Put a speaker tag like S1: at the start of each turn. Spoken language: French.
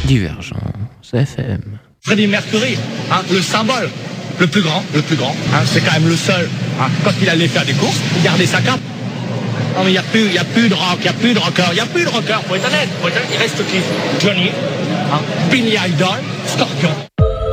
S1: Divergence FM.
S2: Freddie Mercury, le symbole, le plus grand, c'est quand même le seul, quand il allait faire des courses, il gardait sa cape. Non mais il n'y a plus de rock, il n'y a plus de rocker, faut être honnête, il reste qui? Johnny, Billy Idol, Scorpion.